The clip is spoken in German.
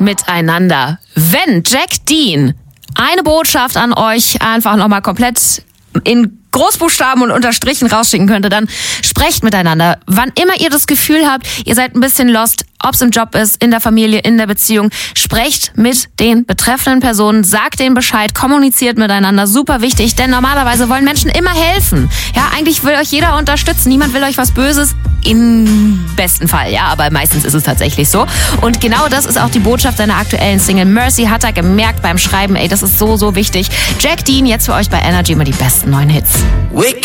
miteinander. Wenn Jack Dean eine Botschaft an euch einfach nochmal komplett in Großbuchstaben und Unterstrichen rausschicken könnte, dann sprecht miteinander. Wann immer ihr das Gefühl habt, ihr seid ein bisschen lost, ob es im Job ist, in der Familie, in der Beziehung, sprecht mit den betreffenden Personen, sagt denen Bescheid, kommuniziert miteinander, super wichtig, denn normalerweise wollen Menschen immer helfen. Ja, eigentlich will euch jeder unterstützen, niemand will euch was Böses, im besten Fall, ja, aber meistens ist es tatsächlich so. Und genau das ist auch die Botschaft seiner aktuellen Single. Mercy hat er gemerkt beim Schreiben, das ist so, so wichtig. Jack Dean jetzt für euch bei Energy mit die besten neuen Hits.